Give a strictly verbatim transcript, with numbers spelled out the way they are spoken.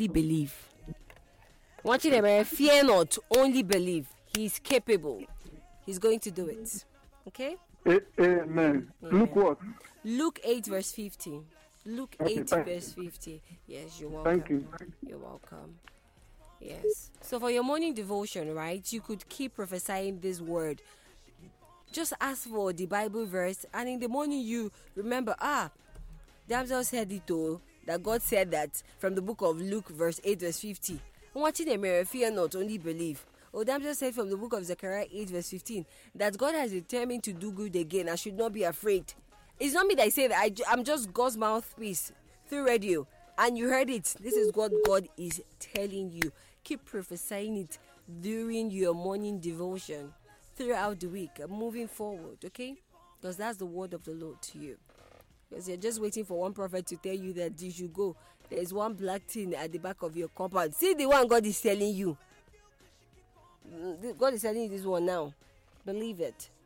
only believe. Want you to fear not, only believe. He's capable. He's going to do it. Okay? A- Amen. Amen. Luke what? Luke eight verse fifty. Luke Okay, eight thank verse fifty. Yes, you're welcome. Thank you. You're welcome. Yes. So for your morning devotion, right, you could keep prophesying this word. Just ask for the Bible verse, and in the morning you remember, ah, damsel said it all, that God said that from the book of Luke verse eight verse fifty. Watching a mirror, fear not, only believe. Oh, damsel said from the book of Zechariah eight verse fifteen that God has determined to do good again. I should not be afraid. It's not me that I say that. I, I'm just God's mouthpiece through radio, and you heard it. This is what God is telling you. Keep prophesying it during your morning devotion throughout the week, moving forward, okay? Because that's the word of the Lord to you. Because you're just waiting for one prophet to tell you that you should go. There's one black thing at the back of your compound. See the one God is telling you. God is telling you this one now. Believe it.